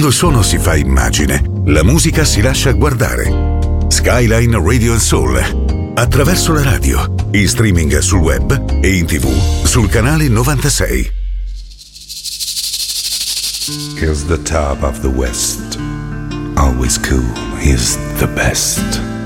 Quando il suono si fa immagine, la musica si lascia guardare. Skyline Radio and Soul. Attraverso la radio, in streaming sul web e in TV sul canale 96. Here's the top of the West. Always cool, he's the best.